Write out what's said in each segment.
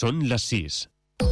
Són les 6.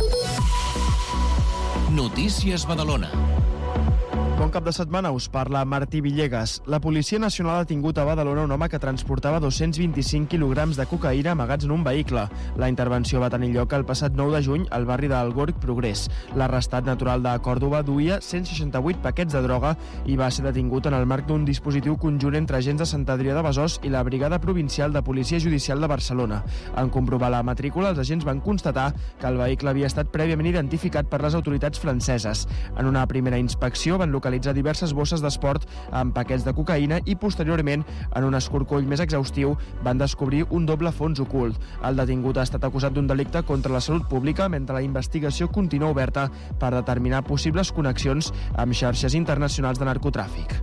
Notícies Badalona. Bon cap de setmana, us parla Martí Villegas. La Policia Nacional ha detingut a Badalona un home que transportava 225 quilograms de cocaïna amagats en un vehicle. La intervenció va tenir lloc el passat 9 de juny al barri del Gorg Progrés. L'arrestat natural de Còrdova duia 168 paquets de droga i va ser detingut en el marc d'un dispositiu conjunt entre agents de Sant Adrià de Besòs i la Brigada Provincial de Policia Judicial de Barcelona. En comprovar la matrícula, els agents van constatar que el vehicle havia estat prèviament identificat per les autoritats franceses. En una primera inspecció van localitzar diverses bosses d'esport amb paquets de cocaïna i posteriorment, en un escorcoll més exhaustiu, van descobrir un doble fons ocult. El detingut ha estat acusat d'un delicte contra la salut pública, mentre la investigació continua oberta per determinar possibles connexions amb xarxes internacionals de narcotràfic.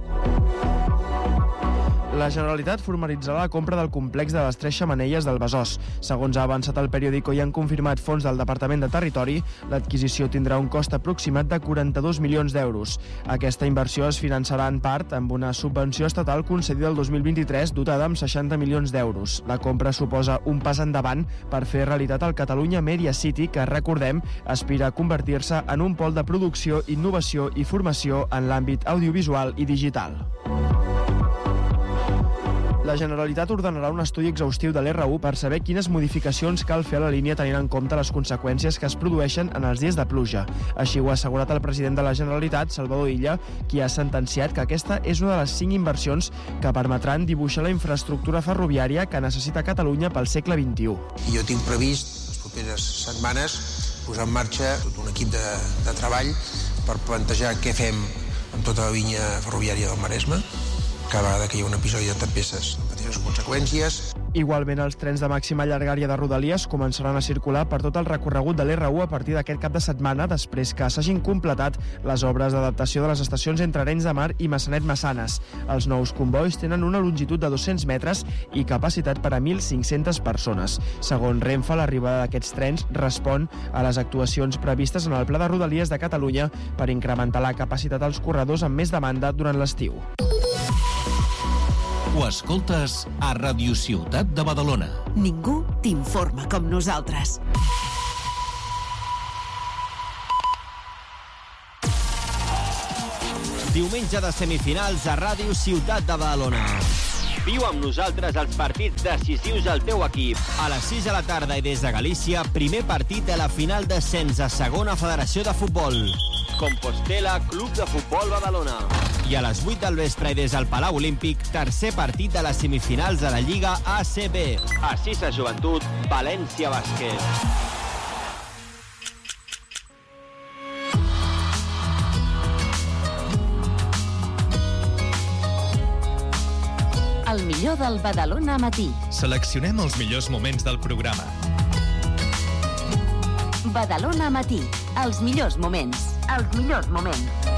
La Generalitat formalitzarà la compra del complex de les 3 xemeneies del Besòs. Segons ha avançat el periòdico i han confirmat fons del Departament de Territori, l'adquisició tindrà un cost aproximat de 42 milions d'euros. Aquesta inversió es finançarà en part amb una subvenció estatal concedida el 2023 dotada amb 60 milions d'euros. La compra suposa un pas endavant per fer realitat el Catalunya Media City, que, recordem, aspira a convertir-se en un pol de producció, innovació i formació en l'àmbit audiovisual i digital. La Generalitat ordenarà un estudi exhaustiu de l'R1 per saber quines modificacions cal fer a la línia tenint en compte les conseqüències que es produeixen en els dies de pluja. Així ho ha assegurat el president de la Generalitat, Salvador Illa, qui ha sentenciat que aquesta és una de les 5 inversions que permetran dibuixar la infraestructura ferroviària que necessita Catalunya pel segle XXI. Jo tinc previst les properes setmanes posar en marxa tot un equip de treball per plantejar què fem amb tota la línia ferroviària del Maresme. Cada vegada que hi ha un episodi de tempestes pateixen conseqüències. Igualment, els trens de màxima llargària de Rodalies començaran a circular per tot el recorregut de l'R1 a partir d'aquest cap de setmana, després que s'hagin completat les obres d'adaptació de les estacions entre Arenys de Mar i Massanet-Massanes. Els nous combois tenen una longitud de 200 metres i capacitat per a 1.500 persones. Segons Renfe, l'arribada d'aquests trens respon a les actuacions previstes en el Pla de Rodalies de Catalunya per incrementar la capacitat als corredors amb més demanda durant l'estiu. Ho escoltes a Ràdio Ciutat de Badalona. Ningú t'informa com nosaltres. Diumenge de semifinals a Ràdio Ciutat de Badalona. Viu amb nosaltres els partits decisius al teu equip. A les 6 de la tarda i des de Galícia, primer partit de la final d'ascens a Segona Federació de Futbol. Compostela, Club de Futbol Badalona. I a les 8 del vespre i des del Palau Olímpic, tercer partit de les semifinals de la Lliga ACB. Assisa Joventut, València Bàsquet. El millor del Badalona Matí. Seleccionem els millors moments del programa. Badalona Matí. Els millors moments. Els millors moments.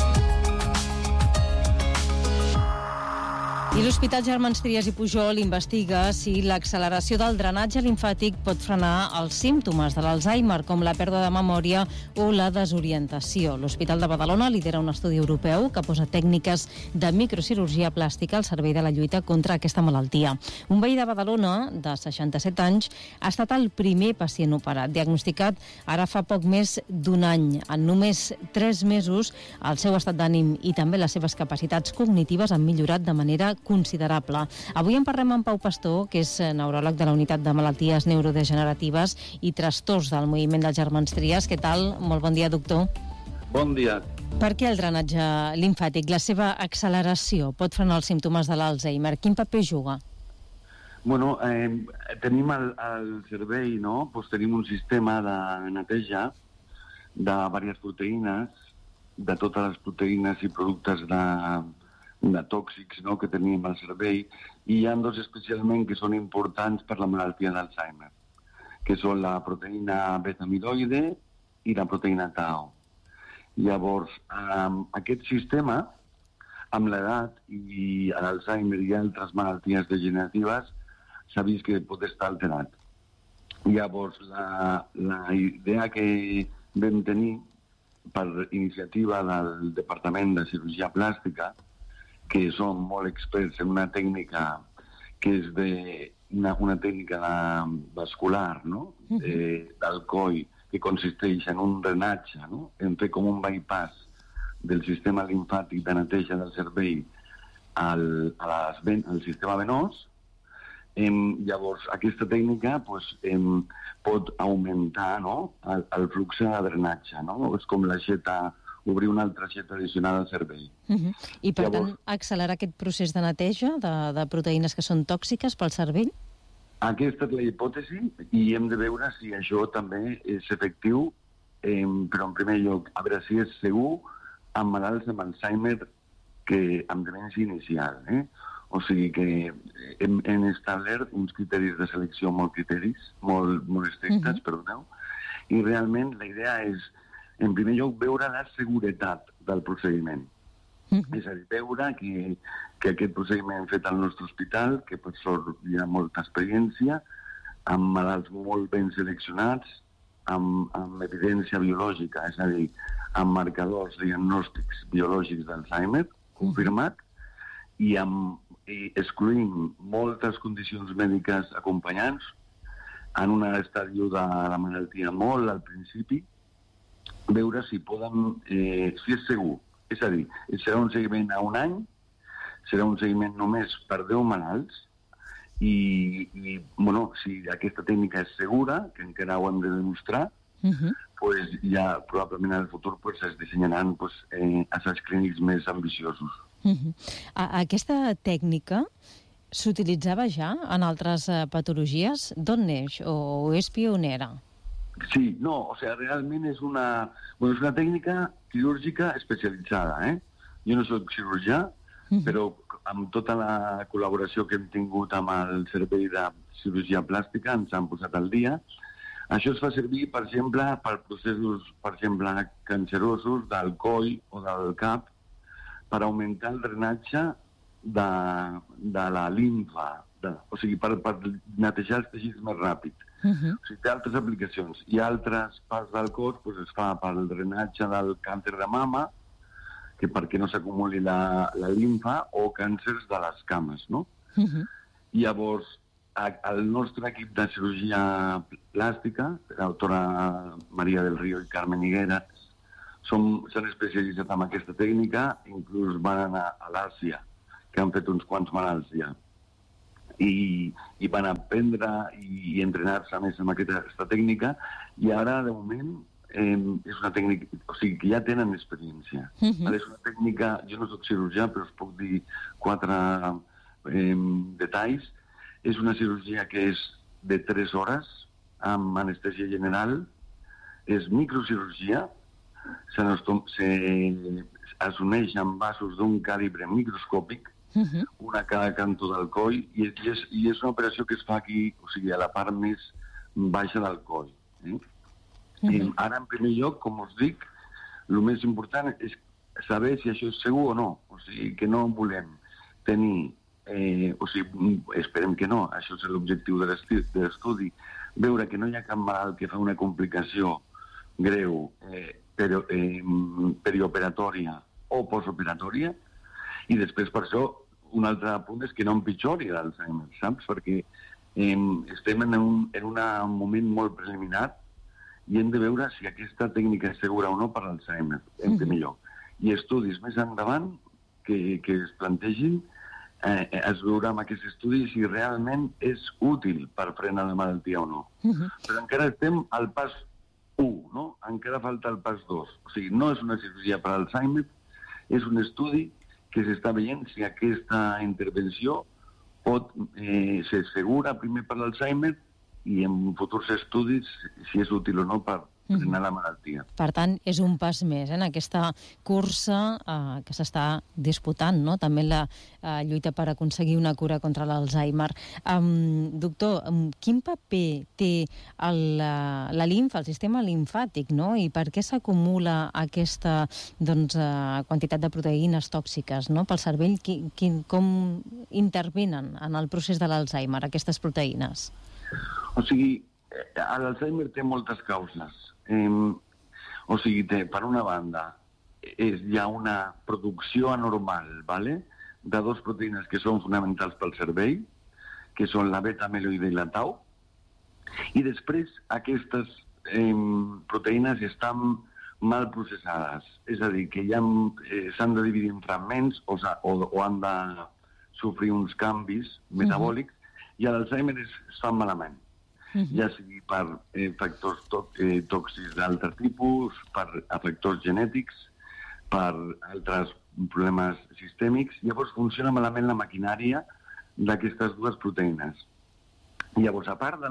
I l'Hospital Germans Trias i Pujol investiga si l'acceleració del drenatge limfàtic pot frenar els símptomes de l'Alzheimer, com la pèrdua de memòria o la desorientació. L'Hospital de Badalona lidera un estudi europeu que posa tècniques de microcirurgia plàstica al servei de la lluita contra aquesta malaltia. Un veí de Badalona, de 67 anys, ha estat el primer pacient operat, diagnosticat ara fa poc més d'un any. En només 3 mesos, el seu estat d'ànim i també les seves capacitats cognitives han millorat de manera considerable. Avui en parlem amb Pau Pastor, que és neuròleg de la Unitat de Malalties Neurodegeneratives i Trastorns del Moviment dels Germans Trias. Què tal? Molt bon dia, doctor. Bon dia. Per què el drenatge limfàtic, la seva acceleració, pot frenar els símptomes de l'Alzheimer? Quin paper juga? Bueno, tenim al cervell, no? Pues tenim un sistema de neteja de diverses proteïnes, de totes les proteïnes i productes de tòxics, no?, que tenim al cervell, i hi ha 2 especialment que són importants per la malaltia d'Alzheimer, que són la proteïna beta-amiloide i la proteïna tau. Llavors, aquest sistema, amb l'edat i l'Alzheimer i altres malalties degeneratives, s'ha vist que pot estar alterat. Llavors, la idea que vam tenir per iniciativa del Departament de Cirurgia Plàstica, que són molt experts en una tècnica que és una tècnica vascular, no? Del coll, que consisteix en un drenatge, no? En fer com un bypass del sistema limfàtic de neteja del cervell al sistema venós. Llavors, aquesta tècnica pot augmentar, no? el flux de drenatge, no? És com obrir una altra aixeta addicional al cervell. I, per tant, accelerar aquest procés de neteja de proteïnes que són tòxiques pel cervell? Aquesta és la hipòtesi i hem de veure si això també és efectiu, però en primer lloc, a veure si és segur amb malalts amb Alzheimer que amb demència inicial. O sigui que hem establert uns criteris de selecció molt estrictes, perdoneu, i realment la idea és, en primer lloc, veure la seguretat del procediment. És a dir, veure que aquest procediment fet al nostre hospital, que per sort hi ha molta experiència, amb malalts molt ben seleccionats, amb evidència biològica, és a dir, amb marcadors diagnòstics biològics d'Alzheimer, confirmat, i excloent moltes condicions mèdiques acompanyants en un estadi de la malaltia molt al principi, veure si si és segur. És a dir, serà un seguiment a un any, serà un seguiment només per 10 malalts, i si aquesta tècnica és segura, que encara ho hem de demostrar, ja probablement en el futur es dissenyaran assaigs clínics més ambiciosos. Aquesta tècnica s'utilitzava ja en altres patologies? D'on neix o és pionera? Sí, no, realment és una tècnica quirúrgica especialitzada. Jo no soc cirurgià, però amb tota la col·laboració que hem tingut amb el Servei de Cirurgia Plàstica ens han posat al dia. Això es fa servir, per exemple, per processos, cancerosos del coll o del cap, per augmentar el drenatge de la limfa, o sigui, per netejar els teixits més ràpid. O sigui, té altres aplicacions. I altres parts del cos es fa pel drenatge del càncer de mama, que perquè no s'acumuli la limfa, o càncers de les cames, no? Llavors, el nostre equip de cirurgia plàstica, la doctora Maria del Río i Carmen Higuera, s'han especialitzat en aquesta tècnica, inclús van anar a l'Àsia, que han fet uns quants malalts ja. I van aprendre i entrenar-se més amb aquesta tècnica, i ara, de moment, és una tècnica, o sigui, que ja tenen experiència. És una tècnica, jo no soc cirurgià, però us puc dir 4 detalls. És una cirurgia que és de 3 hores, amb anestèsia general, és microcirurgia, s'uneix amb vasos d'un calibre microscòpic, una a cada cantó del coll, i és una operació que es fa aquí, o sigui, a la part més baixa del coll. Ara, en primer lloc, com us dic, el més important és saber si això és segur o no. O sigui, que no volem tenir, esperem que no, això és l'objectiu de l'estudi, veure que no hi ha cap malalt que fa una complicació greu perioperatòria o postoperatòria, i després per això un altre punt és que no empitjori l'Alzheimer, saps? Perquè estem en un moment molt preliminar i hem de veure si aquesta tècnica és segura o no per l'Alzheimer, en primer lloc. I estudis més endavant que es plantegin, es veurà amb aquest estudi si realment és útil per frenar la malaltia o no. Però encara estem al pas 1, no? Encara falta el pas 2. O sigui, no és una cirurgia per Alzheimer, és un estudi que s'està veient si aquesta intervenció pot ser segura primer per l'Alzheimer i en futurs estudis si és útil o no per frenar la malaltia. Per tant, és un pas més en aquesta cursa que s'està disputant, no? També la lluita per aconseguir una cura contra l'Alzheimer. Doctor, quin paper té la limfa, el sistema limfàtic, no? I per què s'acumula aquesta quantitat de proteïnes tòxiques, no? Pel cervell, com intervenen en el procés de l'Alzheimer, aquestes proteïnes? O sigui, l'Alzheimer té moltes causes. O sigui, per una banda, hi ha una producció anormal, de 2 proteïnes que són fonamentals pel cervell, que són la beta-amiloide i la tau, i després aquestes proteïnes estan mal processades, és a dir, que ja s'han de dividir en fragments o han de sofrir uns canvis metabòlics, i a l'Alzheimer es fan malament, ja sigui per factors tòxics d'altre tipus, per factors genètics, per altres problemes sistèmics. Llavors funciona malament la maquinària d'aquestes dues proteïnes. Llavors, a part de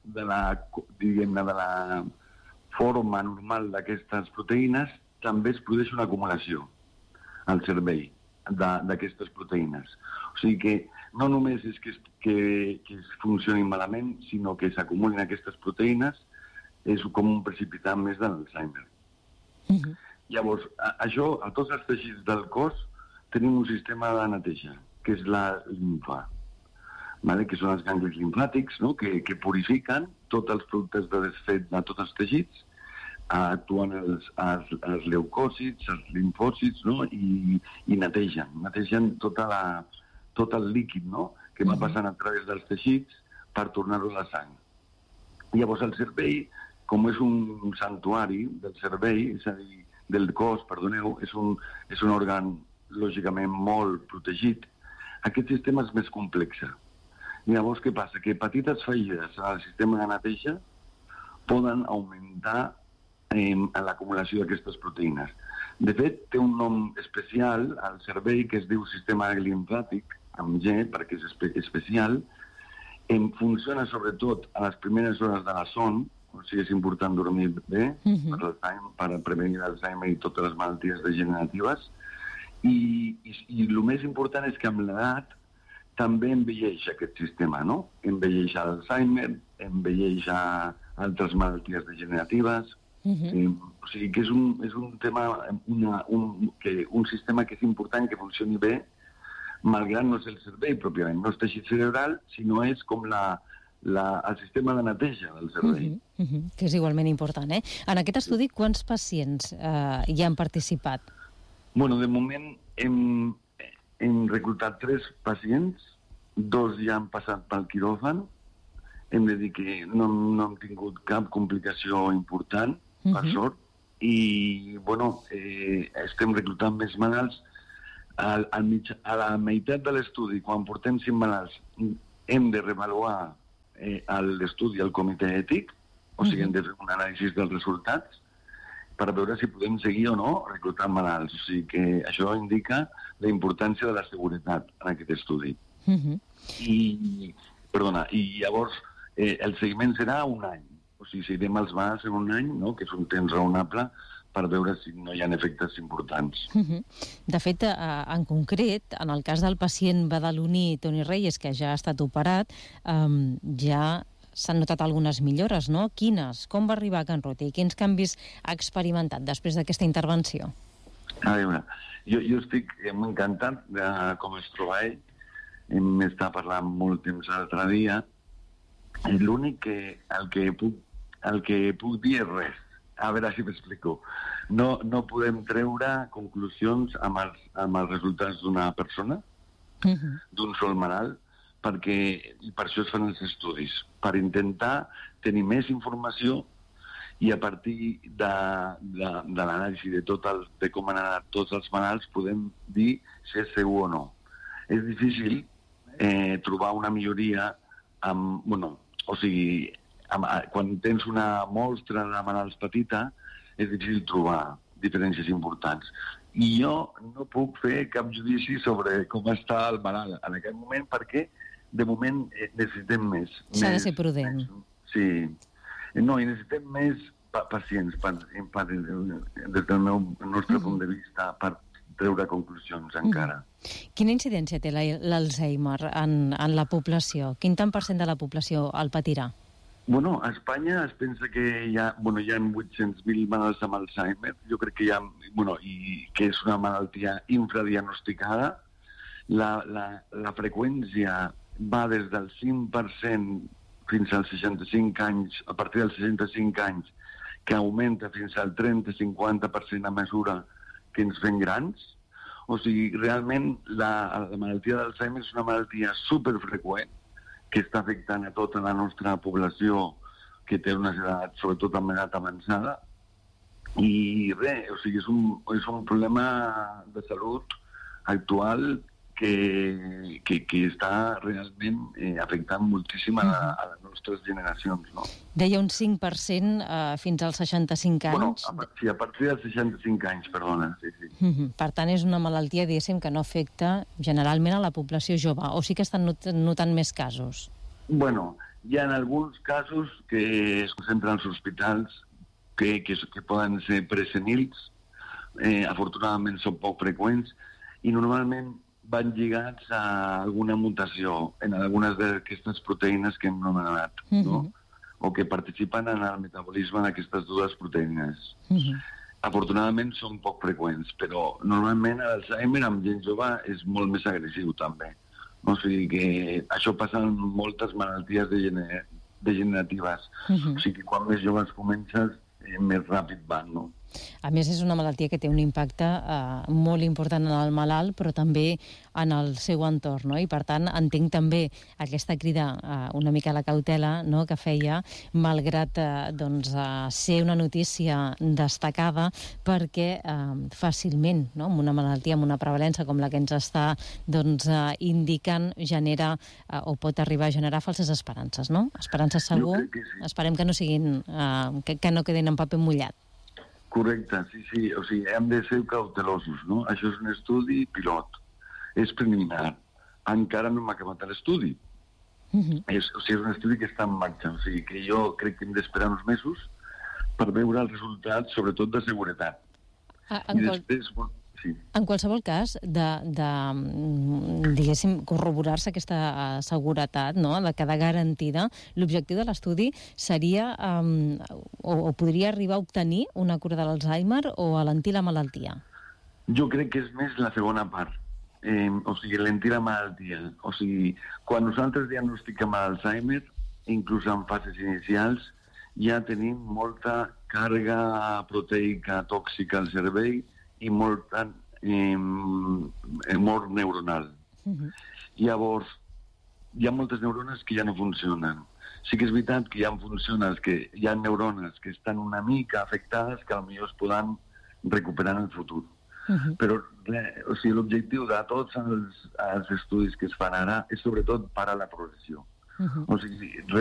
la forma normal d'aquestes proteïnes, també es produeix una acumulació al cervell d'aquestes proteïnes. O sigui que no només és que funcionin malament, sinó que s'acumulin aquestes proteïnes, és com un precipitant més de l'Alzheimer. Llavors, això, a tots els teixits del cos tenim un sistema de neteja, que és la limfa, que són els ganglis limfàtics, que purifiquen tots els productes de desfet de tots els teixits, actuen els leucòcits, els limfòcits, i netegen tot el líquid que va passant a través dels teixits per tornar-ho a la sang. Llavors el cervell, com és un santuari del cervell, és a dir, del cos, perdoneu, és un òrgan lògicament molt protegit, aquest sistema és més complex. Llavors, què passa? Que petites fallides al sistema de neteja poden augmentar l'acumulació d'aquestes proteïnes. De fet, té un nom especial al cervell que es diu sistema limfàtic, amb G, perquè és especial. Funciona sobretot a les primeres hores de la son, o sigui, és important dormir bé per prevenir l'Alzheimer i totes les malalties degeneratives. I el més important és que amb l'edat també envelleix aquest sistema, no? Envelleix l'Alzheimer, envelleix altres malalties degeneratives. O sigui que és un tema, un sistema que és important que funcioni bé, malgrat no és el cervell pròpiament, no és teixit cerebral, sinó és com el sistema de neteja del cervell. Que és igualment important, eh? En aquest estudi, quants pacients hi han participat? Bueno, de moment hem reclutat 3 pacients, 2 ja han passat pel quiròfan, hem de dir que no hem tingut cap complicació important, per sort, i, estem reclutant més malalts. A la meitat de l'estudi, quan portem 5 malalts, hem de reavaluar l'estudi al comitè ètic, o sigui, hem de fer un anàlisi dels resultats per veure si podem seguir o no reclutant malalts. O sigui que això indica la importància de la seguretat en aquest estudi. I llavors el seguiment serà un any. O sigui, seguirem els malalts en un any, que és un temps raonable, per veure si no hi ha efectes importants. De fet, en concret, en el cas del pacient badaloní Toni Reyes, que ja ha estat operat, ja s'han notat algunes millores, no? Quines? Com va arribar a Can Ruti? Quins canvis ha experimentat després d'aquesta intervenció? A veure, jo estic encantat de com es troba ell. Hem estat parlant molt temps l'altre dia. L'únic que el que puc dir és res. A veure si m'explico. No podem treure conclusions amb els resultats d'una persona, d'un sol malalt, i per això es fan els estudis, per intentar tenir més informació i a partir de l'anàlisi de com han anat tots els malalts podem dir si és segur o no. És difícil trobar una milloria quan tens una mostra de malalts petita, és difícil trobar diferències importants. I jo no puc fer cap judici sobre com està el malalt en aquest moment, perquè de moment necessitem més. S'ha de ser prudent. Sí. No, i necessitem més pacients, des del nostre punt de vista, per treure conclusions encara. Quina incidència té l'Alzheimer en la població? Quin tant % de la població el patirà? Bueno, a Espanya es pensa que hi ha 800.000 malalts amb Alzheimer. Jo crec que que és una malaltia infradiagnosticada. La freqüència va des del 5% fins als 65 anys, a partir dels 65 anys, que augmenta fins al 30-50% a mesura que ens fem grans. O sigui, realment la malaltia d'Alzheimer és una malaltia superfreqüent que està afectant a tota la nostra població que té una edat, sobretot amb edat avançada. I res, o sigui, és un problema de salut actual que està realment afectant moltíssim a les nostres generacions, no? Deia un 5% fins als 65 anys. Bueno, sí, a partir dels 65 anys, perdona. Sí. Per tant, és una malaltia, diguéssim, que no afecta generalment a la població jove, o sí que estan notant més casos? Bueno, hi ha alguns casos que es concentren als hospitals que poden ser presenils, afortunadament són poc freqüents, i normalment van lligats a alguna mutació en algunes d'aquestes proteïnes que hem anomenat, no? O que participen en el metabolisme d'aquestes dues proteïnes. Afortunadament són poc freqüents, però normalment l'Alzheimer amb gent jove és molt més agressiu també. O sigui que això passa en moltes malalties degeneratives. O sigui que quan més joves comences, més ràpid van, no? A més, és una malaltia que té un impacte molt important en el malalt, però també en el seu entorn, no? I, per tant, entenc també aquesta crida una mica a la cautela, no?, que feia, malgrat ser una notícia destacada, perquè fàcilment, no?, amb una malaltia, amb una prevalença com la que ens està indicant, genera o pot arribar a generar falses esperances, no? Esperances segur. Esperem que no siguin, que no quedin en paper mullat. Correcte, sí. O sigui, hem de ser cautelosos, no? Això és un estudi pilot. És preliminar. Encara no hem acabat l'estudi. És un estudi que està en marxa. O sigui, que jo crec que hem d'esperar uns mesos per veure els resultats, sobretot de seguretat. I després... En qualsevol cas, diguéssim, corroborar-se aquesta seguretat, no?, de quedar garantida, l'objectiu de l'estudi seria o podria arribar a obtenir una cura de l'Alzheimer o alentir la malaltia? Jo crec que és més la segona part. O sigui, alentir la malaltia. O sigui, quan nosaltres diagnostiquem l'Alzheimer, inclús en fases inicials, ja tenim molta càrrega proteica tòxica al cervell i mort neuronal. Llavors, hi ha moltes neurones que ja no funcionen. Sí que és veritat que hi ha neurones que estan una mica afectades que potser es poden recuperar en el futur. Però l'objectiu de tots els estudis que es fan ara és sobretot parar la progressió. O sigui,